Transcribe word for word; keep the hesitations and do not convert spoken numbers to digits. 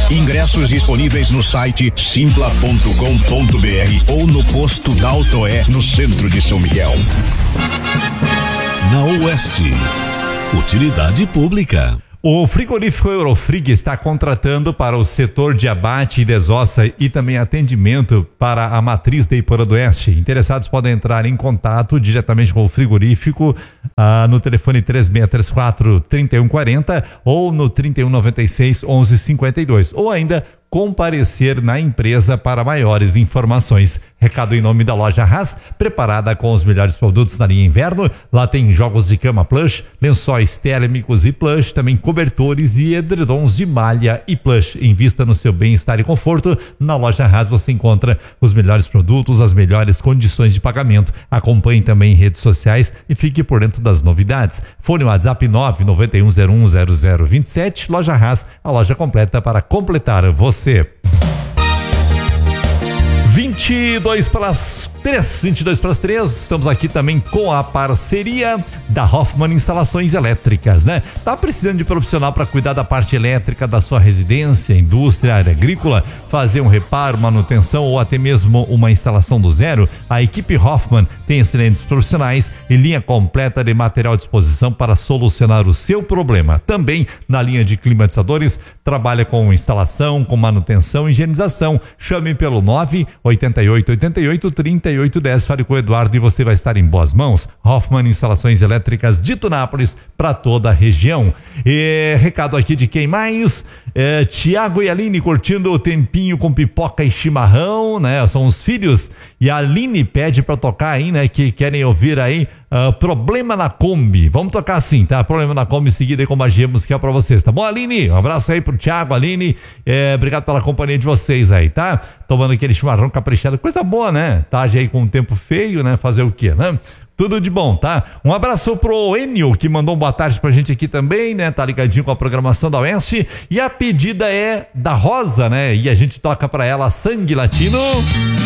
Ingressos disponíveis no site simpla ponto com ponto br ou no posto da Autoé, no centro de São Miguel. Na Oeste, utilidade pública. O frigorífico Eurofrig está contratando para o setor de abate e desossa e também atendimento para a matriz da Iporã do Oeste. Interessados podem entrar em contato diretamente com o frigorífico ah, no telefone três seis três quatro, três um quatro zero ou no trinta e um noventa e seis, onze cinquenta e dois, ou ainda comparecer na empresa para maiores informações. Recado em nome da loja Haas, preparada com os melhores produtos na linha inverno. Lá tem jogos de cama plush, lençóis térmicos e plush, também cobertores e edredons de malha e plush. Invista no seu bem-estar e conforto. Na loja Haas você encontra os melhores produtos, as melhores condições de pagamento. Acompanhe também em redes sociais e fique por dentro das novidades. Fone WhatsApp nove nove um zero um zero zero dois sete. Loja Haas, a loja completa para completar você. vinte e dois para as três, vinte e dois para as três, estamos aqui também com a parceria da Hoffman Instalações Elétricas, né? Tá precisando de profissional para cuidar da parte elétrica da sua residência, indústria, área agrícola, fazer um reparo, manutenção ou até mesmo uma instalação do zero? A equipe Hoffman tem excelentes profissionais e linha completa de material à disposição para solucionar o seu problema. Também na linha de climatizadores, trabalha com instalação, com manutenção e higienização. Chame pelo nove oitenta e oito, oitenta e oito, trinta e oito, dez. Fale com o Eduardo e você vai estar em boas mãos. Hoffman Instalações Elétricas de Tunápolis para toda a região. E, recado aqui de quem mais? É, Tiago e Aline curtindo o tempinho com pipoca e chimarrão, né? São os filhos. E a Aline pede para tocar aí, né? Que querem ouvir aí uh, Problema na Kombi. Vamos tocar assim, tá? Problema na Kombi em seguida aí com magia musical para vocês, tá bom, Aline? Um abraço aí pro Tiago, Aline. É, obrigado pela companhia de vocês aí, tá? Tomando aquele chimarrão caprichado, coisa boa, né? Tá aí com um tempo feio, né? Fazer o quê, né? Tudo de bom, tá? Um abraço pro Enio, que mandou um boa tarde pra gente aqui também, né? Tá ligadinho com a programação da Oeste. E a pedida é da Rosa, né? E a gente toca pra ela Sangue Latino.